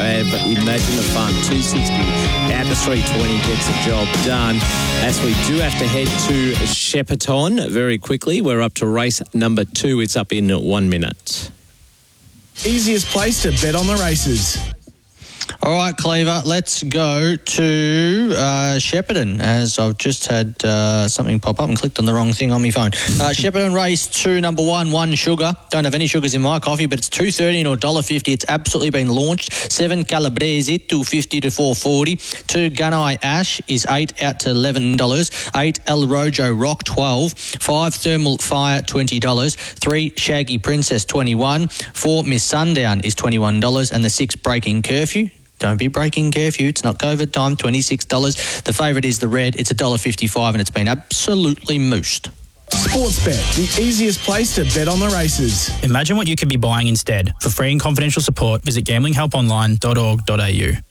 But imagine the fun. 260 out to 320 gets the job done. As we do have to head to Shepparton very quickly. We're up to race number 2. It's up in 1 minute. Easiest place to bet on the races. All right, Cleaver, let's go to Shepparton, as I've just had something pop up and clicked on the wrong thing on my phone. Shepparton race 2, number 1 Sugar. Don't have any sugars in my coffee, but it's $2.30 or $1.50. It's absolutely been launched. 7 Calabrese, $2.50 to $4.40. 2 Gunai Ash is $8 out to $11. 8 El Rojo Rock, $12. 5 Thermal Fire, $20. 3 Shaggy Princess, $21. 4 Miss Sundown is $21. And the 6 Breaking Curfew. Don't be breaking curfew. It's not COVID time, $26. The favourite is the red. It's $1.55 and it's been absolutely moosed. Sportsbet, the easiest place to bet on the races. Imagine what you could be buying instead. For free and confidential support, visit gamblinghelponline.org.au.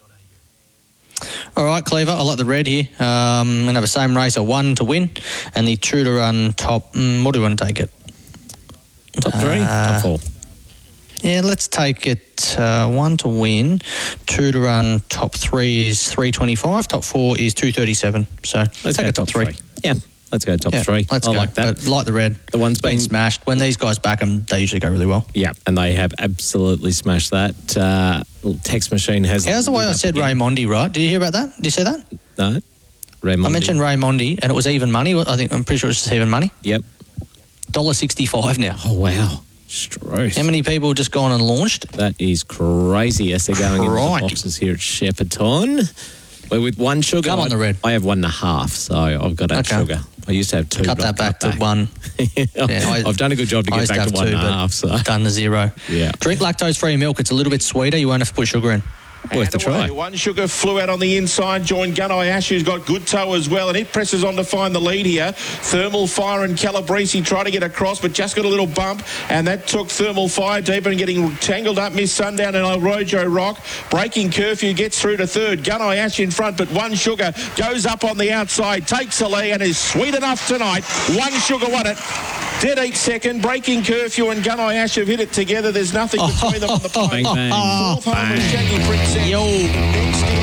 All right, Cleaver, I like the red here. I'm going to have the same race, a 1 to win, and the 2 to run top. What do you want to take it? Top 3? Top 4? Yeah, let's take it 1 to win, 2 to run, top 3 is 325, top 4 is 237. So let's take it top 3. Yeah, let's go top 3. Let's go. Like that. But like the red. The one's been smashed. When these guys back them, they usually go really well. Yeah, and they have absolutely smashed that. Text machine has... How's the way I said Raymondi, right? Did you hear about that? Did you see that? No. Raymondi. I mentioned Raymondi and it was even money. I'm pretty sure it's even money. Yep. $1.65 now. Oh, wow. Struth. How many people have just gone and launched? That is crazy as they're going into the boxes here at Shepparton. We're with 1 sugar. Come on the red. I have 1.5, so I've got 8 sugar. I used to have 2. Cut that back to 1. Yeah, I've done a good job to get back to 1.5. So. Done the 0. Yeah. Drink lactose-free milk. It's a little bit sweeter. You won't have to put sugar in. Worth a try. 1 Sugar flew out on the inside, joined Gunai Ash, who's got good toe as well, and it presses on to find the lead here. Thermal Fire and Calabrese try to get across, but just got a little bump, and that took Thermal Fire deeper and getting tangled up. Miss Sundown and El Rojo Rock. Breaking Curfew gets through to 3rd. Gunai Ash in front, but 1 Sugar goes up on the outside, takes a lead, and is sweet enough tonight. 1 Sugar won it. Dead Eat 2nd, Breaking Curfew and Gunai Ash have hit it together. There's nothing between them on the pole. Bang, bang. Fourth home was Shaggy Princess. Yo.